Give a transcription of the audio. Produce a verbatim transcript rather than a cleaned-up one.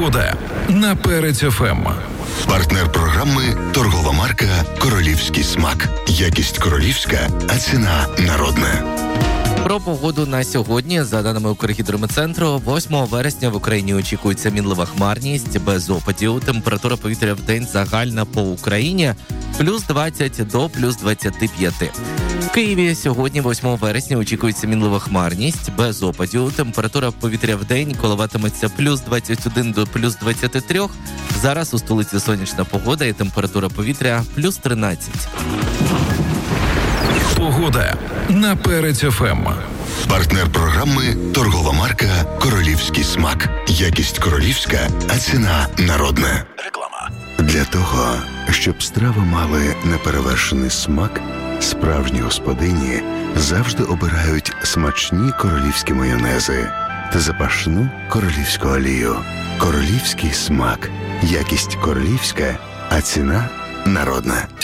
Погода на Перець еф ем. Партнер програми – торгова марка «Королівський смак». Якість королівська, а ціна народна. Про погоду на сьогодні, за даними Укргідрометцентру, восьмого вересня в Україні очікується мінлива хмарність, без опадів. Температура повітря в день загальна по Україні плюс двадцять до плюс двадцять п'ять. В Києві сьогодні, восьмого вересня, очікується мінлива хмарність, без опадів. Температура повітря в день коливатиметься плюс двадцять один до плюс двадцять три. Зараз у столиці сонячна погода і температура повітря плюс тринадцять. Погода на Перець еф ем. Партнер програми – торгова марка «Королівський смак». Якість королівська, а ціна народна. Реклама. Для того, щоб страви мали неперевершений смак, справжні господині завжди обирають смачні королівські майонези та запашну королівську олію. Королівський смак. Якість королівська, а ціна народна.